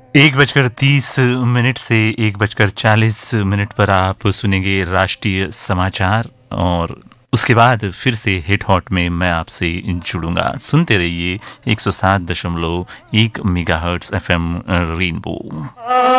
1:30 से 1:40 पर आप सुनेंगे राष्ट्रीय समाचार और उसके बाद फिर से हिट हॉट में मैं आपसे जुड़ूंगा। सुनते रहिए 107.1 मेगाहर्ट्ज एफएम रेनबो।